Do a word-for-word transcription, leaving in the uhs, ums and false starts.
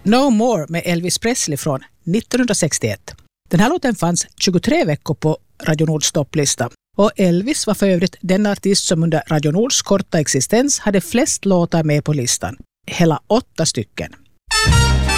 No More med Elvis Presley från nittonhundrasextioett. Den här låten fanns tjugotre veckor på Radio Nords topplista. Och Elvis var för övrigt den artist som under Radio Nords korta existens hade flest låtar med på listan. Hela åtta stycken.